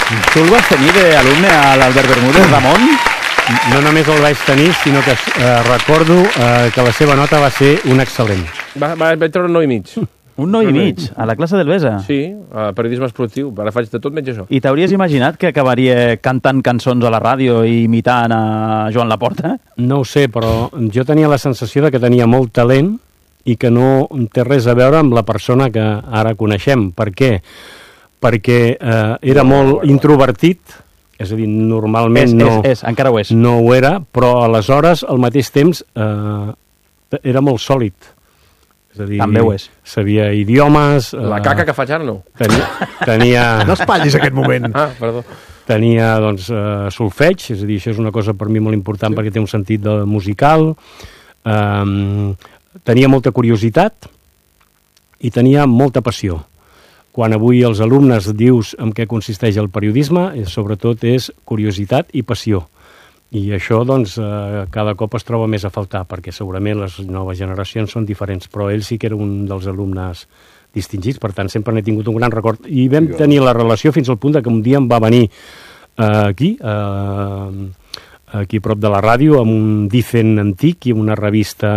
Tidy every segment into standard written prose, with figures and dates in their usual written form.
Tu el vas tenir d'alumne a l'Albert Bermúdez, Ramon? No només el vaig tenir, sinó que recordo que la seva nota va ser un excel·lent. Vaig treure 9,5. Un 9,5, a la classe del Besa. Sí, periodisme esportiu. Ara faig de tot menys això. I t'hauries imaginat que acabaria cantant cançons a la ràdio i imitant a Joan Laporta? No ho sé, però jo tenia la sensació de que tenia molt talent i que no té res a veure amb la persona que ara coneixem. Per què? Perquè era molt introvertit, és a dir, normalment encara ho és. No ho era, però aleshores, al mateix temps, era molt sòlid. És a dir, també ho és. Sabia idiomes... La caca que faig ara no. Tenia... No espatllis aquest moment. Perdó. Tenia, doncs, solfeig, és a dir, això és una cosa per mi molt important perquè té un sentit musical. Tenia molta curiositat i tenia molta passió. Quan avui els alumnes dius en què consisteix el periodisme, sobretot és curiositat i passió. I això, doncs, cada cop es troba més a faltar, perquè segurament les noves generacions són diferents, però ell sí que era un dels alumnes distingits, per tant, sempre n'he tingut un gran record. I vam tenir la relació fins al punt que un dia em va venir aquí a prop de la ràdio, amb un Dicen antic i una revista...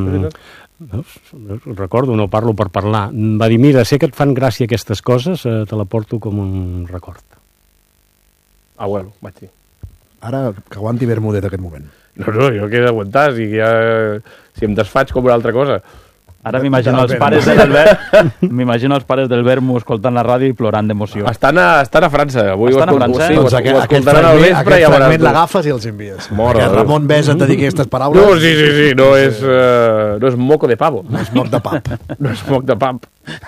recordo, no parlo per parlar. Em va dir, mira, sé que et fan gràcia aquestes coses, te la porto com un record. Bueno, vaig dir. Ara que aguanti Bermúdez aquest moment. No, jo què he d'aguantar, si em desfaig com una altra cosa. Ara m'imagino els pares del Bermu escoltant la ràdio i plorant d'emoció. Estan a França. Avui estan a França? Ho escoltaran al vespre. Aquest fragment l'agafes i els envies. Que Ramon Besa et dediqui aquestes paraules. No, sí. No és moco de pavo. No és moc de pap. No és moc de pap.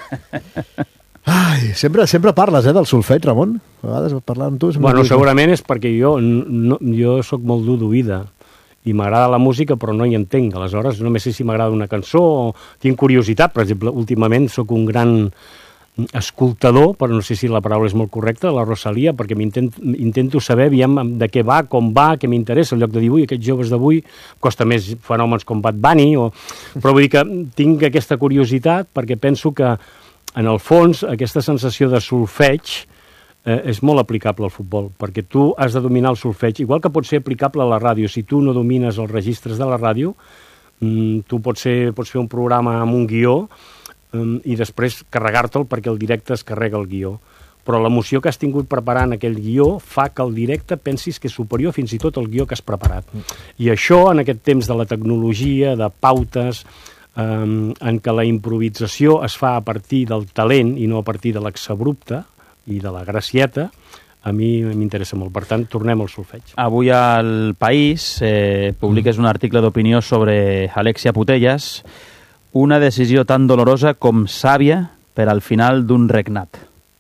Ai, sempre parles, del solfeig, Ramon? A vegades parlar amb tu... Bueno, segurament és perquè jo sóc molt dur d'oïda i m'agrada la música però no hi entenc. Aleshores, només sé si m'agrada una cançó o tinc curiositat. Per exemple, últimament sóc un gran escoltador, però no sé si la paraula és molt correcta, de la Rosalia, perquè intento saber de què va, com va, què m'interessa, el lloc de dir, ui, aquests joves d'avui costa més fenòmens com Bad Bunny, però vull dir que tinc aquesta curiositat perquè penso que en el fons, aquesta sensació de solfeig és molt aplicable al futbol, perquè tu has de dominar el solfeig, igual que pot ser aplicable a la ràdio. Si tu no domines els registres de la ràdio, tu pots fer un programa amb un guió i després carregar-te'l perquè el directe es carrega el guió. Però l'emoció que has tingut preparant aquell guió fa que el directe pensis que és superior fins i tot al guió que has preparat. I això, en aquest temps de la tecnologia, de pautes... en què la improvisació es fa a partir del talent i no a partir de l'exabrupte i de la gracieta, a mi m'interessa molt. Per tant, tornem al solfeig. Avui al País publiques un article d'opinió sobre Alexia Putellas, una decisió tan dolorosa com sàvia per al final d'un regnat.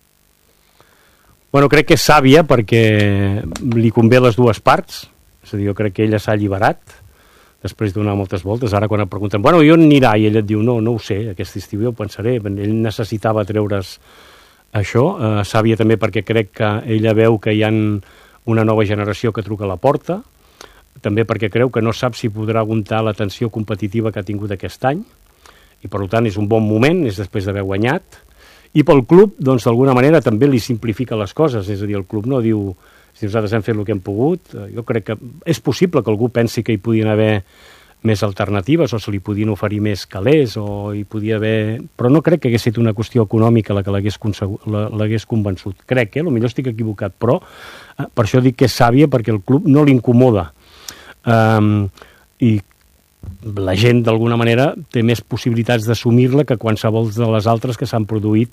Bueno, crec que és sàvia perquè li convé les dues parts, és a dir, jo crec que ella s'ha alliberat després de donar moltes voltes. Ara quan et pregunten, bueno, i on anirà? I ell et diu, no ho sé, aquest estiu jo ho pensaré. Ell necessitava treure's això. Sàvia també perquè crec que ella veu que hi ha una nova generació que truca a la porta, també perquè creu que no sap si podrà aguantar la tensió competitiva que ha tingut aquest any, i per tant és un bon moment, és després d'haver guanyat, i pel club, doncs d'alguna manera també li simplifica les coses, és a dir, el club no diu... Si nosaltres hem fet el que hem pogut, jo crec que és possible que algú pensi que hi podien haver més alternatives o se li podien oferir més calés o hi podia haver... Però no crec que hagués estat una qüestió econòmica la que l'hagués convençut. Crec, potser estic equivocat, però per això dic que és sàvia perquè el club no l'incomoda. I la gent, d'alguna manera, té més possibilitats d'assumir-la que qualsevol de les altres que s'han produït